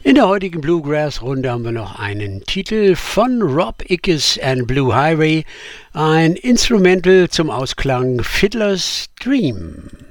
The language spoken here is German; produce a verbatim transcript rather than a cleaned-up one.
In der heutigen Bluegrass-Runde haben wir noch einen Titel von Rob Ickes and Blue Highway, ein Instrumental zum Ausklang Fiddler's Dream.